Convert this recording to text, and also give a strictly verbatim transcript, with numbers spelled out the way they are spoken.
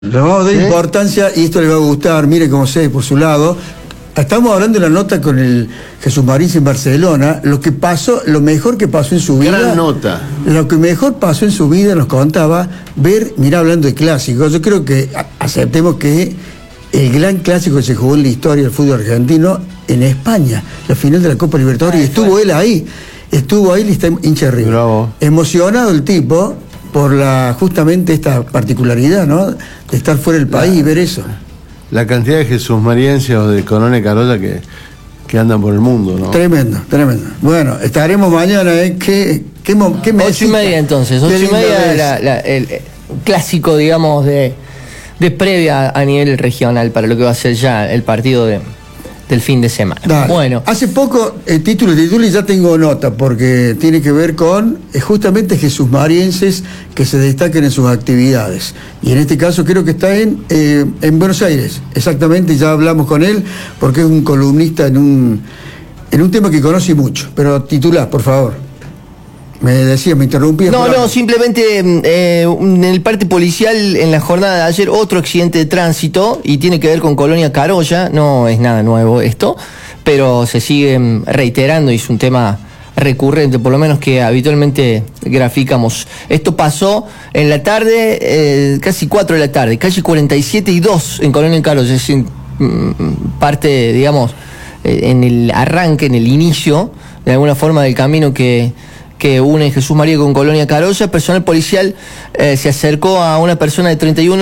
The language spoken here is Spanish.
Le vamos a dar ¿Sí? importancia, y esto le va a gustar, mire cómo se por su lado. Estamos hablando de la nota con el Jesús Marín en Barcelona, lo que pasó, lo mejor que pasó en su vida. Gran nota. Lo que mejor pasó en su vida, nos contaba, ver, mirá, hablando de clásicos, yo creo que a- aceptemos que el gran clásico que se jugó en la historia del fútbol argentino en España, la final de la Copa Libertadores, y estuvo él ahí, estuvo ahí, y está hincha de River. Bravo. Emocionado el tipo por la justamente esta particularidad, ¿no? De estar fuera del país y ver eso. La cantidad de Jesús Marienses o de Corones Carolla que, que andan por el mundo, ¿no? Tremendo, tremendo. Bueno, estaremos mañana, ¿eh? ¿Qué, qué, mo- qué Ocho y mesita? media entonces, Qué ocho y linda media es. la- la- el, el clásico, digamos, de, de previa a nivel regional para lo que va a ser ya el partido de, del fin de semana. Dale. Bueno, Hace poco, el título de título y ya tengo nota, porque tiene que ver con eh, justamente Jesús Marienses que se destaquen en sus actividades. Y en este caso creo que está en, eh, en Buenos Aires, exactamente, ya hablamos con él, porque es un columnista en un, en un tema que conoce mucho. Pero titular, por favor. Me decía, me interrumpía. no, pero- no, simplemente eh, en el parte policial en la jornada de ayer otro accidente de tránsito y tiene que ver con Colonia Carolla, no es nada nuevo esto, pero se sigue mm, reiterando y es un tema recurrente, por lo menos que habitualmente graficamos. Esto pasó en la tarde, eh, casi cuatro de la tarde, calle cuarenta y siete y dos en Colonia Carolla, es decir, mm, parte, digamos, eh, en el arranque, en el inicio, de alguna forma del camino que que une Jesús María con Colonia Carolla. Personal policial eh, se acercó a una persona de treinta y un